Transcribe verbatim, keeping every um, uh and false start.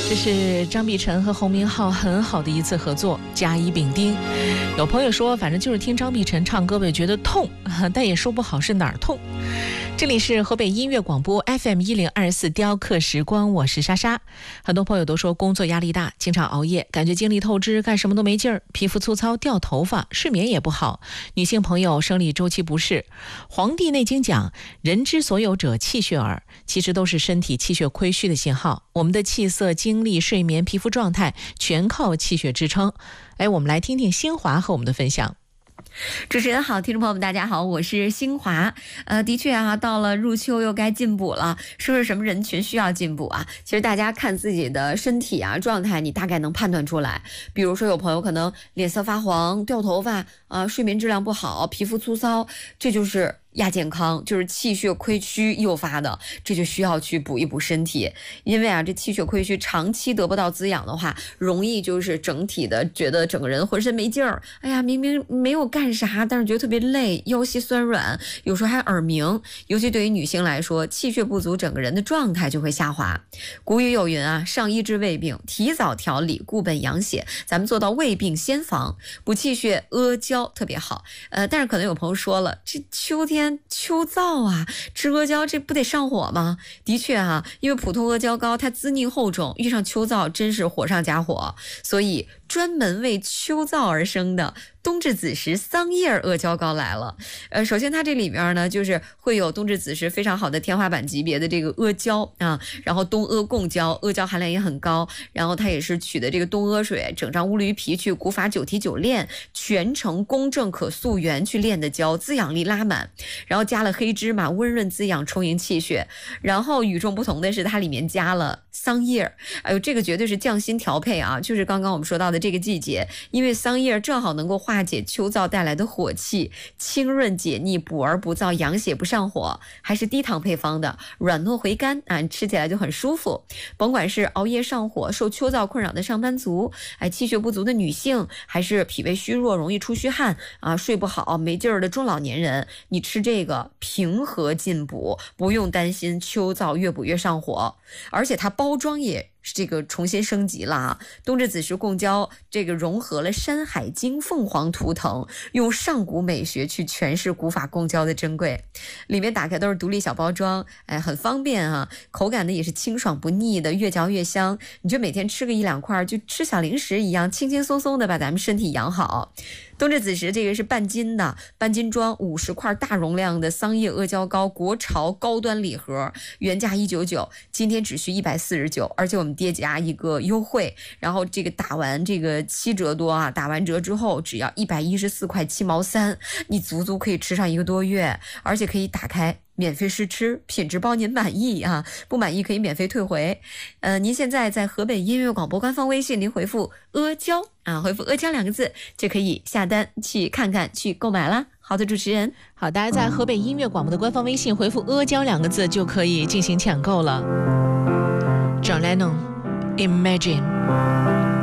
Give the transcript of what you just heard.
这是张碧晨和洪明昊很好的一次合作，甲乙丙丁。有朋友说，反正就是听张碧晨唱歌呗，觉得痛，但也说不好是哪儿痛。这里是河北音乐广播 F M 一零二四雕刻时光，我是莎莎。很多朋友都说工作压力大，经常熬夜，感觉精力透支，干什么都没劲儿，皮肤粗糙，掉头发，睡眠也不好。女性朋友生理周期不适。黄帝内经讲，人之所有者气血耳，其实都是身体气血亏虚的信号。我们的气色、精力、睡眠、皮肤状态全靠气血支撑。哎，我们来听听新华和我们的分享。 主持人好，听众朋友们大家好，我是新华。呃，的确啊，到了入秋又该进补了。说是什么人群需要进补啊？其实大家看自己的身体啊状态，你大概能判断出来。比如说有朋友可能脸色发黄、掉头发啊、呃，睡眠质量不好、皮肤粗糙，这就是亚健康，就是气血亏虚诱发的，这就需要去补一补身体。因为啊，这气血亏虚长期得不到滋养的话，容易就是整体的觉得整个人浑身没劲儿。哎呀，明明没有干啥，但是觉得特别累，腰膝酸软，有时候还耳鸣。尤其对于女性来说，气血不足，整个人的状态就会下滑。古语有云啊，上医治未病，提早调理，固本养血。咱们做到未病先防，补气血，阿胶特别好。呃，但是可能有朋友说了，这秋天秋燥啊，吃阿胶这不得上火吗？的确啊，因为普通阿胶膏它滋腻厚重，遇上秋燥真是火上加火，所以专门为秋燥而生的冬至子时桑叶阿胶膏来了。呃，首先它这里面呢，就是会有冬至子时非常好的天花板级别的这个阿胶啊，然后冬阿共胶，阿胶含量也很高，然后它也是取的这个冬阿水，整张乌驴皮去古法九提九炼，全程公正可溯源去炼的胶，滋养力拉满。然后加了黑芝麻，温润滋养，充盈气血。然后与众不同的是，它里面加了桑叶，哎呦，这个绝对是匠心调配啊！就是刚刚我们说到的这个季节，因为桑叶正好能够化解秋燥带来的火气，清润解腻，补而不燥，养血不上火，还是低糖配方的，软糯回甘啊，吃起来就很舒服。甭管是熬夜上火、受秋燥困扰的上班族，哎，气血不足的女性，还是脾胃虚弱、容易出虚汗啊、睡不好、没劲儿的中老年人，你吃这个平和进补，不用担心秋燥越补越上火。而且它包装也这个重新升级了啊！冬至子时共胶这个融合了《山海经》凤凰图腾，用上古美学去诠释古法共胶的珍贵。里面打开都是独立小包装，哎，很方便啊！口感呢也是清爽不腻的，越嚼越香。你就每天吃个一两块，就吃小零食一样，轻轻松松的把咱们身体养好。冬至子时这个是半斤的，半斤装五十块大容量的桑叶阿胶膏国潮高端礼盒，原价一九九，今天只需一百四十九，而且我们叠加一个优惠，然后这个打完这个七折多啊，打完折之后只要一百一十四块七毛三，你足足可以吃上一个多月，而且可以打开免费试吃，品质包您满意啊，不满意可以免费退回。呃，您现在在河北音乐广播官方微信，您回复阿胶啊，回复阿胶两个字就可以下单去看看去购买啦。好的，主持人， 好，大家在河北音乐广播的官方微信回复阿胶两个字就可以进行抢购了。John Lennon Imagine